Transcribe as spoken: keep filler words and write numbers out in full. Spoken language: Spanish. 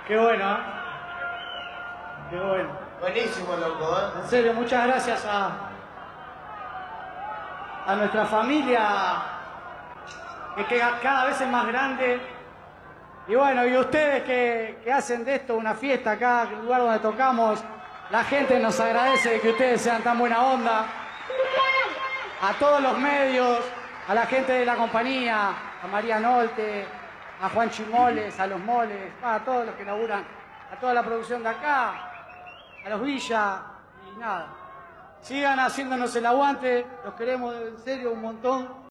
Qué bueno, ¿eh? Qué bueno. Buenísimo, loco, ¿eh? En serio, muchas gracias a, a nuestra familia, que queda cada vez es más grande. Y bueno, y ustedes que, que hacen de esto una fiesta acá, el lugar donde tocamos, la gente nos agradece que ustedes sean tan buena onda. A todos los medios, a la gente de la compañía, a María Nolte, a Juan Chimoles, a los Moles, a todos los que laburan, a toda la producción de acá, a los Villa, y nada. Sigan haciéndonos el aguante, los queremos en serio un montón.